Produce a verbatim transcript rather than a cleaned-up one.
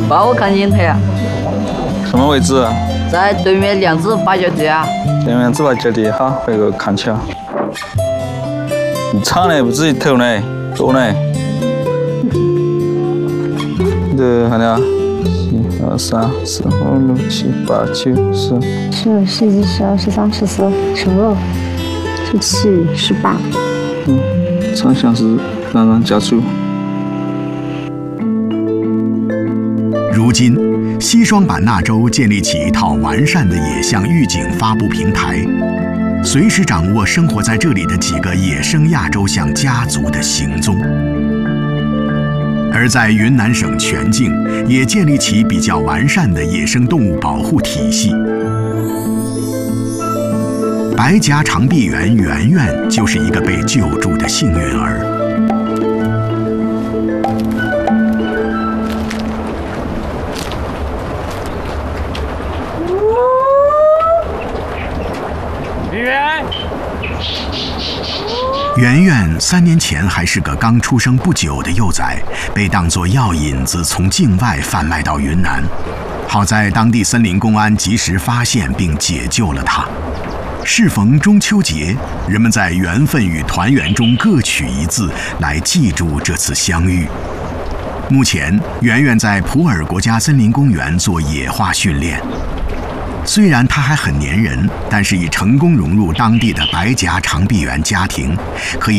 爸，我看见他呀。 什么位置啊？ 在对面量子发掘地啊。 对面子发掘地，好，回去看起啊。你长嘞，不止一头呢，多呢。这看到？一二三四五六七八九十。 十、十一、十二、十三、十四、十五、十七、十八。 嗯，长相是冉冉家族。 如今，西双版纳州建立起一套完善的野象预警发布平台，随时掌握生活在这里的几个野生亚洲象家族的行踪。而在云南省全境，也建立起比较完善的野生动物保护体系。白颊长臂猿圆圆就是一个被救助的幸运儿。圆圆三年前还是个刚出生不久的幼崽，被当作药引子从境外贩卖到云南。好在当地森林公安及时发现并解救了它。适逢中秋节，人们在缘分与团圆中各取一字，来记住这次相遇。目前，圆圆在普洱国家森林公园做野化训练。虽然它还很粘人，但是已成功融入当地的白颊长臂猿家庭，可以